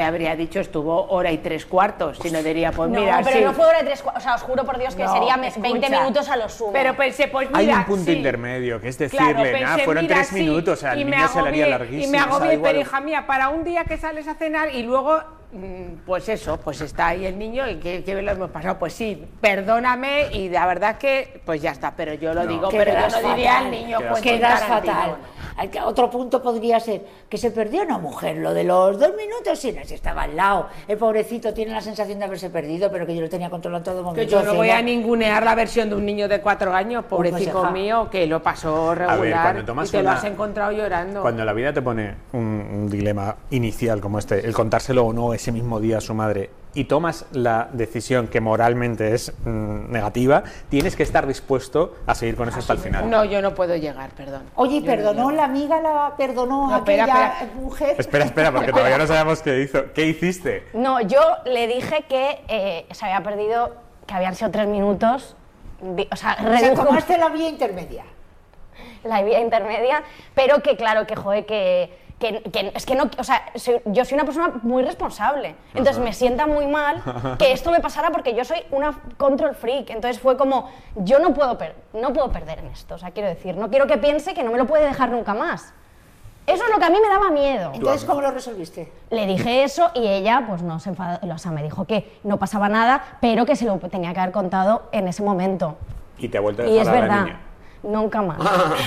habría dicho estuvo hora y 3/4, si no diría, pues mira, no, pero sí. no fue hora y 3/4, o sea, os juro por Dios que sería 20 minutos a lo sumo. Pero pensé, pues mira, hay un punto sí. intermedio, que es Claro, decirle, pensé, fueron mira, 3 minutos, o sea, el niño se le haría larguísimo. Y me agobié, ¿sabes? pero hija mía, para un día que sales a cenar y luego, pues eso, pues está ahí el niño y que lo hemos pasado. Pues sí, perdóname y la verdad que, pues ya está, pero yo lo digo, pero yo no diría al niño, pues quedas fatal. Otro punto podría ser que se perdió una mujer, lo de los 2 minutos, si estaba al lado. El pobrecito tiene la sensación de haberse perdido, pero que yo lo tenía controlado en todo momento. Que yo no voy a ningunear la versión de un niño de 4 años, pobrecito mío, que lo pasó regular y te lo has encontrado llorando. Cuando la vida te pone un dilema inicial como este, el contárselo o no ese mismo día a su madre, y tomas la decisión que moralmente es negativa, tienes que estar dispuesto a seguir con eso hasta el final. No, yo no puedo llegar, perdón. Oye, ¿perdonó la amiga, la perdonó a aquella mujer? Espera, porque todavía no sabemos qué hizo. ¿Qué hiciste? No, yo le dije que se había perdido, que habían sido 3 minutos, o sea, tomaste la vía intermedia. La vía intermedia, pero que claro, que joder, que es que no, o sea, yo soy una persona muy responsable, entonces me sienta muy mal que esto me pasara porque yo soy una control freak, entonces fue como, yo no puedo perder en esto, o sea, quiero decir, no quiero que piense que no me lo puede dejar nunca más. Eso es lo que a mí me daba miedo. Entonces, ¿cómo lo resolviste? Le dije eso y ella, pues no se enfadó, o sea, me dijo que no pasaba nada, pero que se lo tenía que haber contado en ese momento. Y te ha vuelto a dejar a la niña. Nunca más.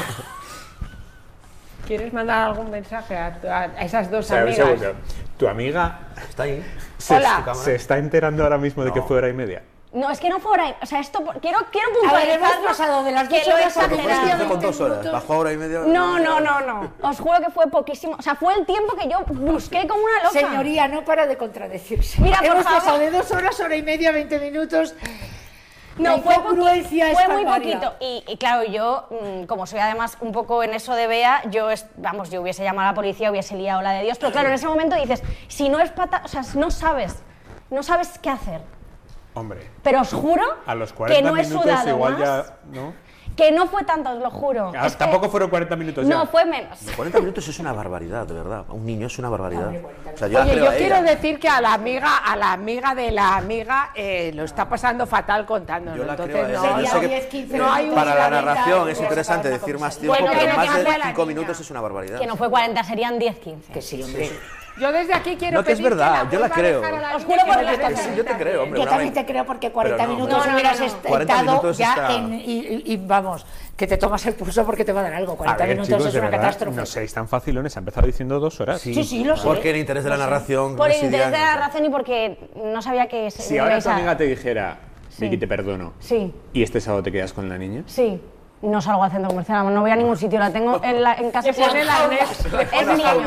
¿Quieres mandar algún mensaje a esas dos amigas? Tu amiga está ahí. ¿Se está enterando ahora mismo de que fue hora y media? No, es que no fue hora y... O sea, esto... Quiero puntualizar... hemos pasado de las 2 horas a media. Con 2 horas. Bajó hora y media. No. Os juro que fue poquísimo. O sea, fue el tiempo que yo busqué como una loca. Señoría, no para de contradecirse. Mira, por hemos favor. pasado de 2 horas, hora y media, 20 minutos... No, fue muy poquito. Y claro, yo, como soy además un poco en eso de Bea, yo hubiese llamado a la policía, hubiese liado la de Dios, pero claro, en ese momento dices, si no es o sea, no sabes qué hacer. Hombre. Pero os juro a los 40 que no he minutos sudado igual más, ya, ¿no? Que no fue tanto, os lo juro. Tampoco fueron 40 minutos ya. No, fue menos. 40 minutos es una barbaridad, de verdad. Un niño es una barbaridad. O sea, yo quiero decir que a la amiga de la amiga lo está pasando fatal contándolo. Yo la entonces creo, no, sé que no hay para la narración es interesante decir más tiempo, pero más de 5 minutos es una barbaridad. Que no fue 40, serían 10-15. Que sí, hombre. Yo desde aquí quiero pedir que es verdad, yo la creo. Os juro por Dios. Sí, yo te creo, hombre. Yo también te creo porque 40 minutos hubieras estado ya y vamos, que te tomas el pulso porque te va a dar algo. 40 minutos chicos, es una verdad, catástrofe. No seáis tan facilones, ha empezado diciendo 2 horas. Sí, lo sé. Porque el interés de la narración. Por el interés de la narración y porque no sabía que... Si ahora tu amiga te dijera, Vicky, te perdono. Sí. ¿Y este sábado te quedas con la niña? Sí. No salgo al centro comercial, no voy a ningún sitio, la tengo en casa. Se pone el arnés. Es niño.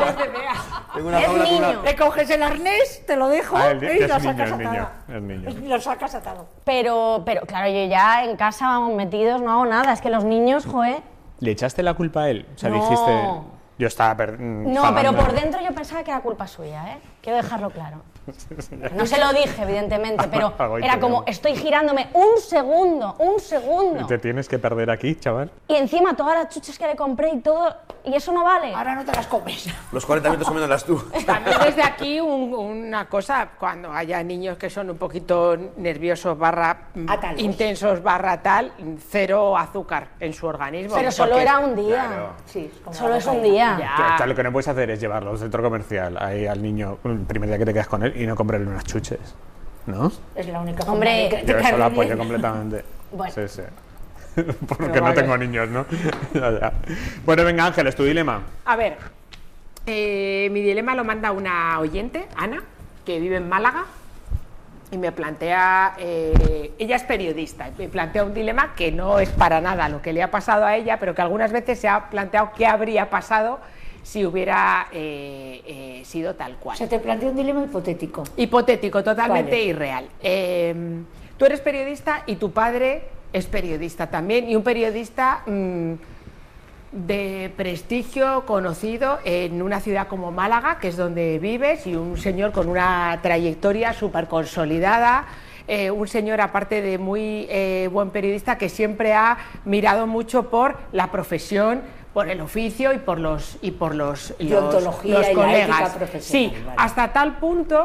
Es niño. Le coges el arnés, te lo dejo y lo sacas atado. Lo sacas atado. Pero claro, yo ya en casa vamos metidos, no hago nada, es que los niños, joder... ¿Le echaste la culpa a él? O sea, no. dijiste... Yo estaba No, pero por dentro yo pensaba que era culpa suya, ¿eh? Quiero dejarlo claro. No se lo dije, evidentemente, pero era como, estoy girándome un segundo. Te tienes que perder aquí, chaval. Y encima todas las chuches que le compré y todo, y eso no vale. Ahora no te las comes. Los 40 minutos comiéndolas tú. También desde aquí una cosa, cuando haya niños que son un poquito nerviosos intensos tal, 0 azúcar en su organismo. Pero solo era un día. Claro. Sí, solo es un día. Ya. Lo que no puedes hacer es llevarlo al centro comercial ahí al niño el primer día que te quedas con él y no comprarle unas chuches, ¿no? Es la única forma de yo eso lo apoyo completamente. Bueno. Sí. Porque no tengo niños, ¿no? Ya. Bueno, venga, Ángeles, tu dilema. A ver, mi dilema lo manda una oyente, Ana, que vive en Málaga, y me plantea, ella es periodista, y me plantea un dilema que no es para nada lo que le ha pasado a ella, pero que algunas veces se ha planteado qué habría pasado si hubiera sido tal cual. Se te plantea un dilema hipotético. Hipotético, totalmente irreal. Tú eres periodista y tu padre es periodista también, y un periodista de prestigio, conocido en una ciudad como Málaga, que es donde vives, y un señor con una trayectoria súper consolidada un señor, aparte de muy buen periodista, que siempre ha mirado mucho por la profesión, por el oficio y por los Deontología y la colegas. ética profesional, Sí, vale. hasta tal punto